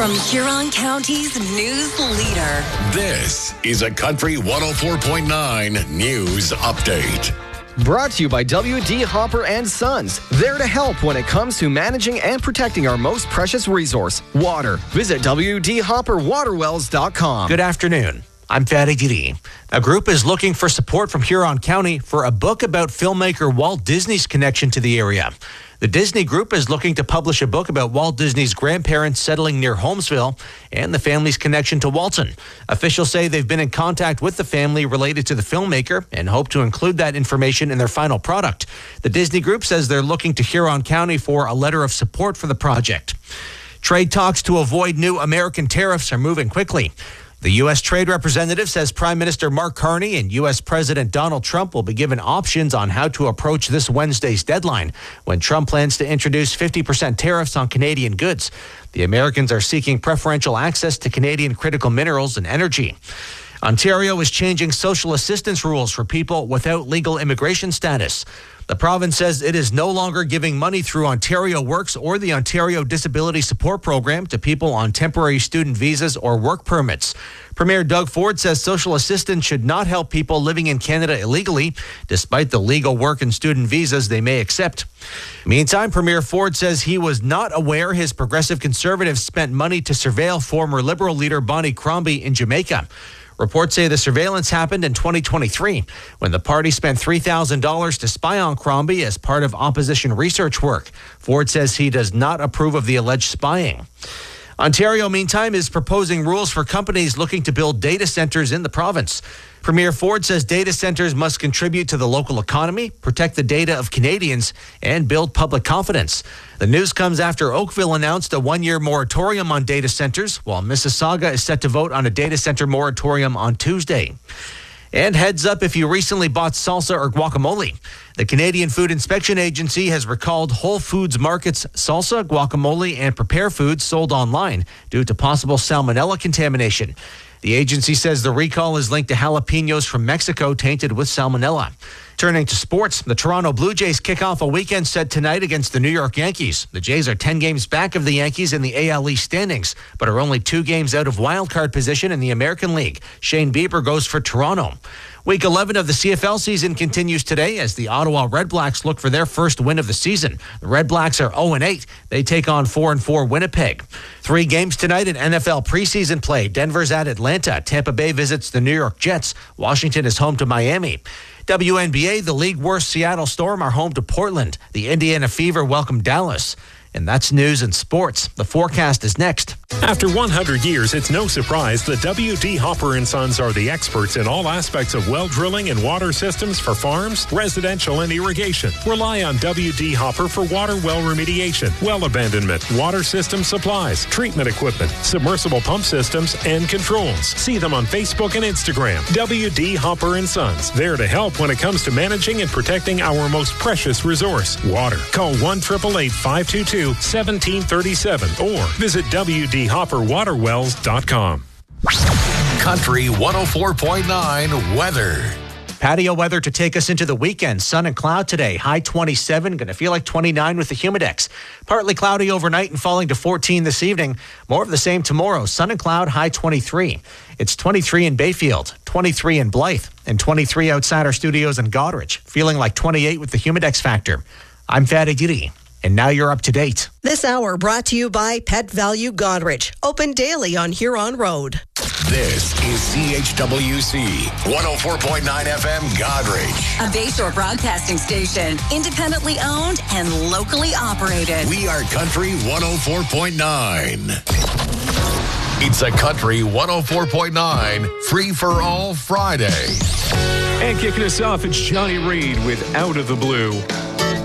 From Huron County's news leader. This is a Country 104.9 News Update. Brought to you by W.D. Hopper and Sons. There to help when it comes to managing and protecting our most precious resource, water. Visit WDHopperWaterWells.com. Good afternoon. I'm Fatty Giri. A group is looking for support from Huron County for a book about filmmaker Walt Disney's connection to the area. The Disney Group is looking to publish a book about Walt Disney's grandparents settling near Holmesville and the family's connection to Walton. Officials say they've been in contact with the family related to the filmmaker and hope to include that information in their final product. The Disney Group says they're looking to Huron County for a letter of support for the project. Trade talks to avoid new American tariffs are moving quickly. The U.S. Trade Representative says Prime Minister Mark Carney and U.S. President Donald Trump will be given options on how to approach this Wednesday's deadline, when Trump plans to introduce 50% tariffs on Canadian goods. The Americans are seeking preferential access to Canadian critical minerals and energy. Ontario is changing social assistance rules for people without legal immigration status. The province says it is no longer giving money through Ontario Works or the Ontario Disability Support Program to people on temporary student visas or work permits. Premier Doug Ford says social assistance should not help people living in Canada illegally, despite the legal work and student visas they may accept. Meantime, Premier Ford says he was not aware his Progressive Conservatives spent money to surveil former Liberal leader Bonnie Crombie in Jamaica. Reports say the surveillance happened in 2023 when the party spent $3,000 to spy on Crombie as part of opposition research work. Ford says he does not approve of the alleged spying. Ontario, meantime, is proposing rules for companies looking to build data centers in the province. Premier Ford says data centers must contribute to the local economy, protect the data of Canadians, and build public confidence. The news comes after Oakville announced a one-year moratorium on data centers, while Mississauga is set to vote on a data center moratorium on Tuesday. And heads up if you recently bought salsa or guacamole. The Canadian Food Inspection Agency has recalled Whole Foods Market's salsa, guacamole, and prepare foods sold online due to possible salmonella contamination. The agency says the recall is linked to jalapenos from Mexico tainted with salmonella. Turning to sports, the Toronto Blue Jays kick off a weekend set tonight against the New York Yankees. The Jays are 10 games back of the Yankees in the AL East standings, but are only 2 games out of wildcard position in the American League. Shane Bieber goes for Toronto. Week 11 of the CFL season continues today as the Ottawa Red Blacks look for their first win of the season. The Red Blacks are 0-8. They take on 4-4 Winnipeg. 3 games tonight in NFL preseason play. Denver's at Atlanta. Tampa Bay visits the New York Jets. Washington is home to Miami. WNBA, the league worst Seattle Storm are home to Portland. The Indiana Fever welcome Dallas. And that's news and sports. The forecast is next. After 100 years, it's no surprise that W.D. Hopper & Sons are the experts in all aspects of well drilling and water systems for farms, residential, and irrigation. Rely on W.D. Hopper for water well remediation, well abandonment, water system supplies, treatment equipment, submersible pump systems, and controls. See them on Facebook and Instagram. W.D. Hopper & Sons, there to help when it comes to managing and protecting our most precious resource, water. Call 1-888-522-1737 or visit WDHopperWaterWells.com. Country 104.9 weather. Patio weather to take us into the weekend. Sun and cloud today. High 27. Going to feel like 29 with the Humidex. Partly cloudy overnight and falling to 14 this evening. More of the same tomorrow. Sun and cloud, high 23. It's 23 in Bayfield, 23 in Blythe, and 23 outside our studios in Goderich. Feeling like 28 with the Humidex factor. I'm Fatty Giri. And now you're up to date. This hour brought to you by Pet Value Goderich. Open daily on Huron Road. This is CHWC 104.9 FM Goderich. A Bayshore broadcasting station. Independently owned and locally operated. We are Country 104.9. It's a Country 104.9 Free for All Friday. And kicking us off, it's Johnny Reid with Out of the Blue.